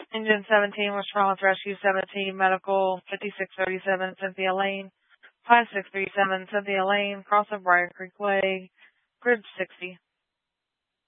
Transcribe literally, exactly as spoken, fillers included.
Engine seventeen, Westmoreland Rescue seventeen, Medical fifty-six thirty-seven, Cynthia Lane, five six three seven, Cynthia Lane, cross of Briar Creek Way, grid sixty.